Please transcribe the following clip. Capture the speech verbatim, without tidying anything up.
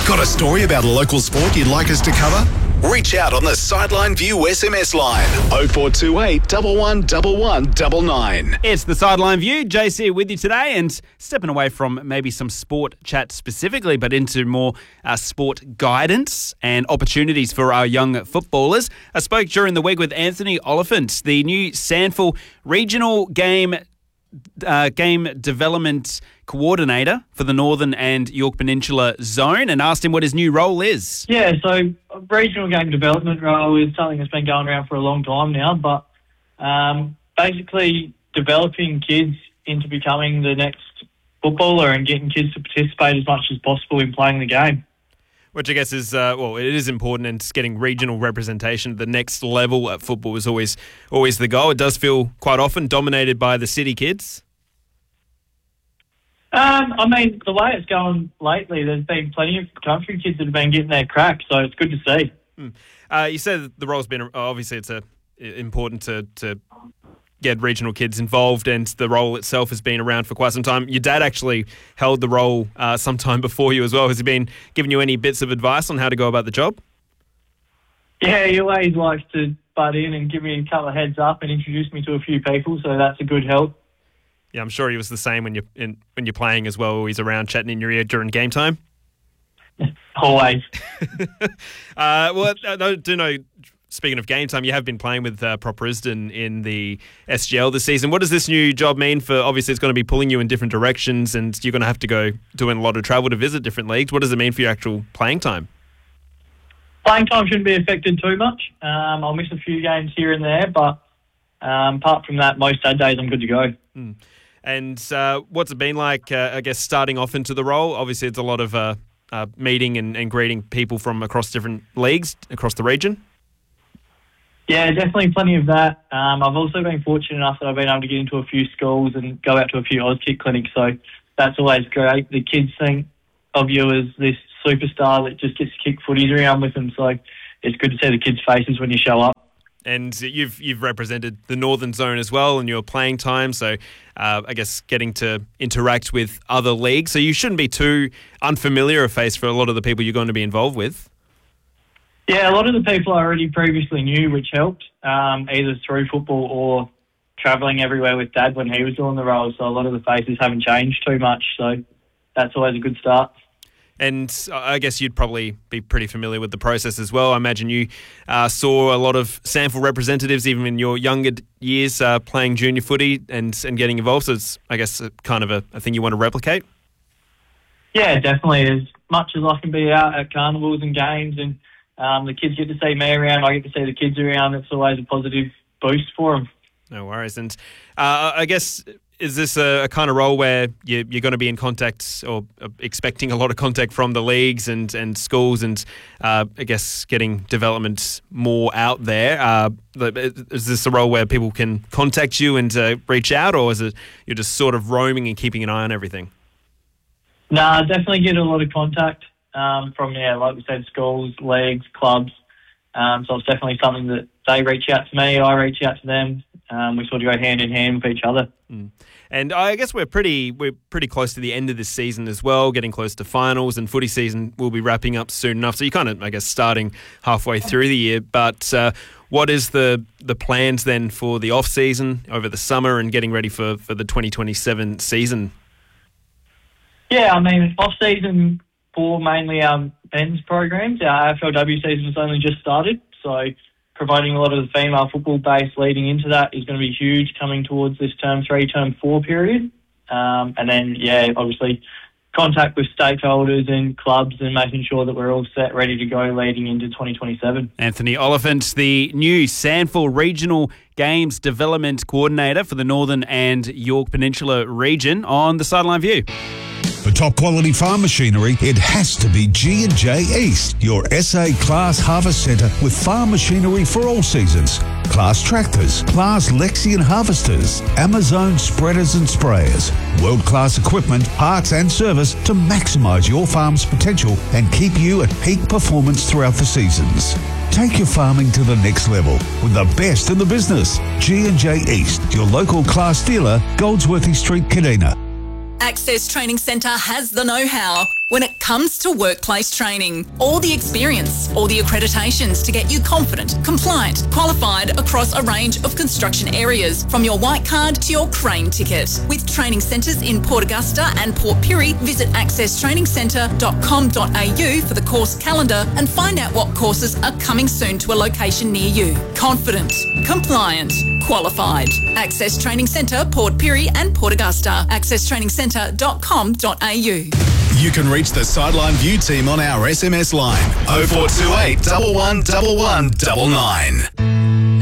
Got a story about a local sport you'd like us to cover? Reach out on the Sideline View S M S line oh four two eight, one one one one nine nine. It's the Sideline View. J C with you today, and stepping away from maybe some sport chat specifically, but into more uh, sport guidance and opportunities for our young footballers. I spoke during the week with Anthony Oliphant, the new Sandful Regional Game uh, Game Development Coordinator for the Northern and Yorke Peninsula Zone, and asked him what his new role is. Yeah, so regional game development role is something that's been going around for a long time now, but um, basically developing kids into becoming the next footballer and getting kids to participate as much as possible in playing the game. Which I guess is, uh, well, it is important, and getting regional representation at the next level at football is always always the goal. It does feel quite often dominated by the city kids. Um, I mean, the way it's going lately, there's been plenty of country kids that have been getting their crack, so it's good to see. Mm. Uh, you said the role's been, obviously it's a, important to, to get regional kids involved, and the role itself has been around for quite some time. Your dad actually held the role uh, sometime before you as well. Has he been giving you any bits of advice on how to go about the job? Yeah, he always likes to butt in and give me a couple of heads up and introduce me to a few people, so that's a good help. Yeah, I'm sure he was the same when you're in, when you're playing as well. He's around chatting in your ear during game time. Always. uh, well, I do know. Speaking of game time, you have been playing with uh, Prop Risdon in the S G L this season. What does this new job mean for? Obviously, it's going to be pulling you in different directions, and you're going to have to go doing a lot of travel to visit different leagues. What does it mean for your actual playing time? Playing time shouldn't be affected too much. Um, I'll miss a few games here and there, but um, apart from that, most Saturdays I'm good to go. Mm. And uh, what's it been like, uh, I guess, starting off into the role? Obviously, it's a lot of uh, uh, meeting and, and greeting people from across different leagues across the region. Yeah, definitely plenty of that. Um, I've also been fortunate enough that I've been able to get into a few schools and go out to a few Auskick clinics, so that's always great. The kids think of you as this superstar that just gets to kick footies around with them, so it's good to see the kids' faces when you show up. And you've you've represented the Northern Zone as well in your playing time, so uh, I guess getting to interact with other leagues. So you shouldn't be too unfamiliar a face for a lot of the people you're going to be involved with. Yeah, a lot of the people I already previously knew, which helped, um, either through football or travelling everywhere with Dad when he was doing the role. So a lot of the faces haven't changed too much, so that's always a good start. And I guess you'd probably be pretty familiar with the process as well. I imagine you uh, saw a lot of Sandful representatives, even in your younger years, uh, playing junior footy and, and getting involved. So it's, I guess, kind of a, a thing you want to replicate? Yeah, definitely. As much as I can be out at carnivals and games and um, the kids get to see me around, I get to see the kids around, it's always a positive boost for them. No worries. And uh, I guess... Is this a, a kind of role where you, you're going to be in contact or expecting a lot of contact from the leagues and, and schools and, uh, I guess, getting development more out there? Uh, is this a role where people can contact you and uh, reach out, or is it you're just sort of roaming and keeping an eye on everything? No, nah, definitely get a lot of contact um, from, yeah, like we said, schools, leagues, clubs. Um, so it's definitely something that they reach out to me, I reach out to them. Um, we sort of go hand in hand with each other. Mm. And I guess we're pretty we're pretty close to the end of this season as well, getting close to finals, and footy season will be wrapping up soon enough. So you're kind of, I guess, starting halfway through the year. But uh, what is the the plans then for the off season over the summer and getting ready for, for the twenty twenty-seven season? Yeah, I mean, off season for mainly our men's programs. Our A F L W season has only just started, so providing a lot of the female football base leading into that is going to be huge coming towards this term three, term four period. Um, and then, yeah, obviously contact with stakeholders and clubs and making sure that we're all set, ready to go leading into twenty twenty-seven. Anthony Oliphant, the new Sandful Regional Games Development Coordinator for the Northern and Yorke Peninsula region, on the Sideline View. For top quality farm machinery, it has to be G and J East, your S A Class Harvest Centre with farm machinery for all seasons. Class tractors, Class Lexion harvesters, Amazon spreaders and sprayers. World-class equipment, parts and service to maximise your farm's potential and keep you at peak performance throughout the seasons. Take your farming to the next level with the best in the business. G and J East, your local Class dealer, Goldsworthy Street, Kadina. Access Training Centre has the know-how. when it comes to workplace training. All the experience, all the accreditations to get you confident, compliant, qualified across a range of construction areas, from your white card to your crane ticket. With training centres in Port Augusta and Port Pirie, visit access training centre dot com dot a u for the course calendar and find out what courses are coming soon to a location near you. Confident, compliant, qualified. Access Training Centre, Port Pirie and Port Augusta. access training centre dot com dot a u. You can reach the Sideline View team on our S M S line oh four two eight, one one one one nine nine.